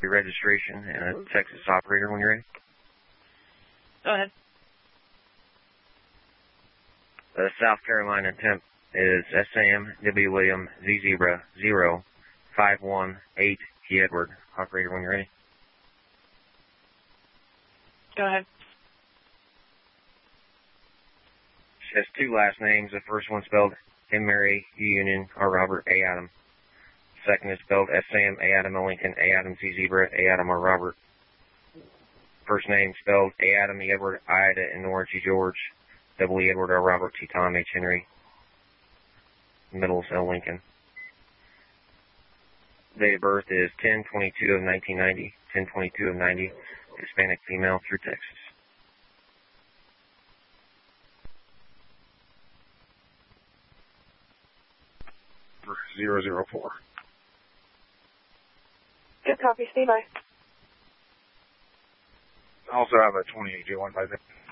your registration and a Texas operator when you're ready. Go ahead. The South Carolina temp is Sam W. William Z Zebra 0518 T Edward. Operator when you're ready. Go ahead. She has two last names. The first one spelled M. Mary, U. Union, R. Robert, A. Adam. Second is spelled S. Sam, A. Adam, O. Lincoln, A. Adam, Z. Zebra, A. Adam, R. Robert. First name spelled A. Adam, E. Edward, I. Ida, N. Nora, G. George, W. E. Edward, R. Robert, T. Tom, H. Henry. Middle is L. Lincoln. Date of birth is 10/22 of 1990, 10/22 of 90, Hispanic female through Texas. For 004. Good copy, Steve. I Also have a 28J150.